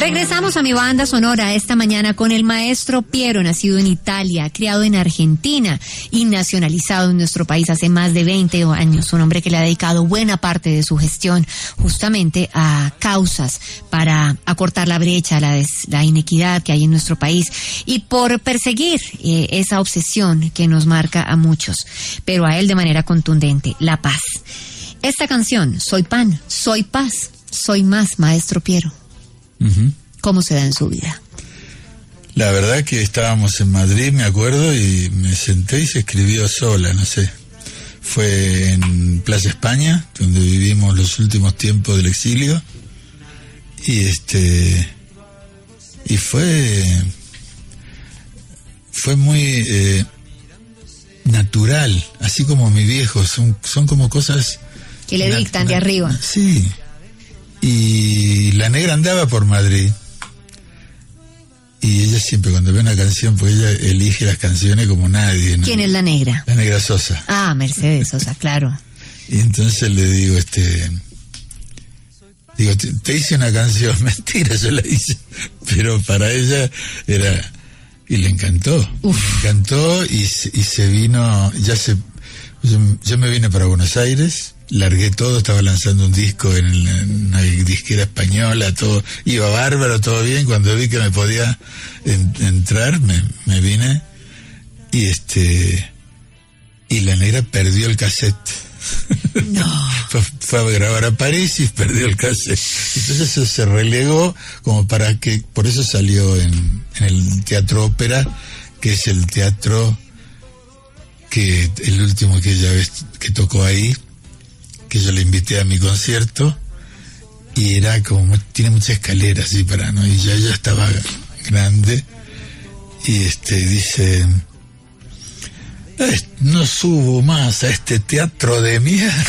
Regresamos a mi banda sonora esta mañana con el maestro Piero, nacido en Italia, criado en Argentina y nacionalizado en nuestro país hace más de 20 años. Un hombre que le ha dedicado buena parte de su gestión justamente a causas para acortar la brecha, la inequidad que hay en nuestro país y por perseguir esa obsesión que nos marca a muchos, pero a él de manera contundente, la paz. Esta canción, Soy Pan, Soy Paz, Soy Más, maestro Piero. Uh-huh. ¿Cómo se da en su vida? La verdad que estábamos en Madrid, me acuerdo, y me senté y se escribió sola, no sé. Fue en Plaza España, donde vivimos los últimos tiempos del exilio. Y fue muy natural, así como mi viejo, son como cosas que le dictan de arriba. Sí. Y la negra andaba por Madrid y ella siempre cuando ve una canción, pues ella elige las canciones como nadie, ¿no? ¿Quién es la negra? La negra Sosa. Ah, Mercedes Sosa, claro. Y entonces le digo, te hice una canción, mentira, yo la hice, pero para ella era, y le encantó. Uf. Le encantó y se vino, yo me vine para Buenos Aires, largué todo, estaba lanzando un disco en una disquera española, todo iba bárbaro, todo bien. Cuando vi que me podía entrar, me vine y la negra perdió el cassette. No. Fue a grabar a París y perdió el cassette. Entonces eso se relegó como para que, por eso salió en el Teatro Ópera, que es el teatro que el último que ella que tocó ahí, que yo le invité a mi concierto, y era como, tiene muchas escaleras así para, ¿no? Y ya ella estaba grande, y dice, no subo más a este teatro de mierda.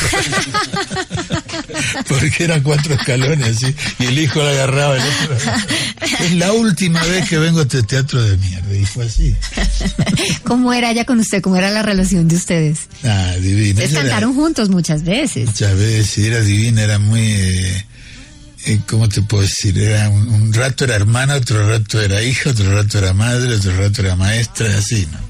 Porque eran 4 escalones así, y el hijo la agarraba el otro. Es la última vez que vengo a este teatro de mierda, y fue así. ¿Cómo era ella con usted? ¿Cómo era la relación de ustedes? Ah, divina. Ustedes cantaron juntos muchas veces. Muchas veces, era divina, era muy... ¿cómo te puedo decir? Era un rato era hermana, otro rato era hija, otro rato era madre, otro rato era maestra, así, ¿no?